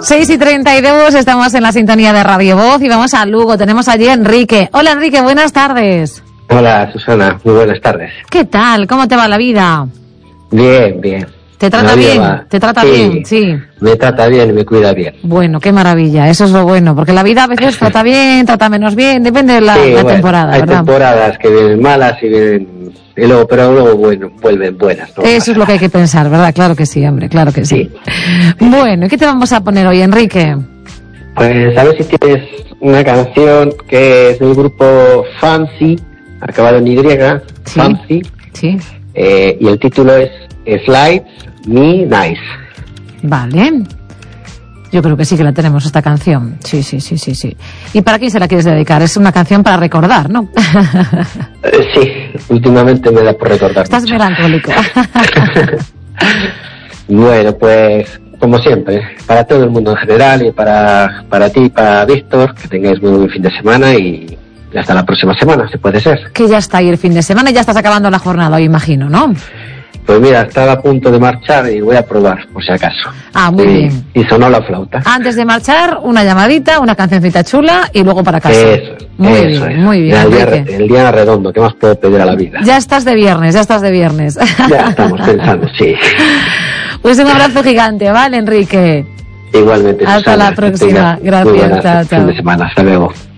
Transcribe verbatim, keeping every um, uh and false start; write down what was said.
seis y treinta y dos, estamos en la sintonía de Radio Voz y vamos a Lugo. Tenemos allí a Enrique. Hola Enrique, buenas tardes. Hola Susana, muy buenas tardes. ¿Qué tal? ¿Cómo te va la vida? Bien, bien. ¿Te trata bien? Va. ¿Te trata sí, bien? Sí. Me trata bien y me cuida bien. Bueno, qué maravilla, eso es lo bueno, porque la vida a veces trata bien, trata menos bien, depende de la, sí, la bueno, temporada, hay ¿verdad? temporadas que vienen malas y vienen... Y luego, pero luego bueno, vuelven buenas, ¿no? Eso es lo que hay que pensar, ¿verdad? Claro que sí, hombre, claro que sí. sí. Bueno, ¿y qué te vamos a poner hoy, Enrique? Pues a ver si tienes una canción que es del grupo Fancy, acabado en Y, sí, Fancy, sí. Eh, y el título es Slides Me Nice. Vale. Yo creo que sí que la tenemos, esta canción. Sí, sí, sí, sí, sí. ¿Y para quién se la quieres dedicar? Es una canción para recordar, ¿no? eh, sí, últimamente me da por recordar. Estás mucho. melancólico. Bueno, pues, como siempre, para todo el mundo en general y para, para ti y para Víctor, que tengáis muy buen fin de semana y hasta la próxima semana, si puede ser. Que ya está ahí el fin de semana y ya estás acabando la jornada hoy, imagino, ¿no? Pues mira, estaba a punto de marchar y voy a probar, por si acaso. Ah, muy y, bien. Y sonó la flauta. Antes de marchar, una llamadita, una cancioncita chula y luego para casa. Eso, muy eso bien, es. muy bien. El día, el día redondo, ¿qué más puedo pedir a la vida? Ya estás de viernes, ya estás de viernes. Ya estamos pensando, sí. Pues un abrazo gigante, ¿vale, Enrique? Igualmente, Hasta Susana, la próxima. Gracias, chao, chao. Fin de semana, hasta luego.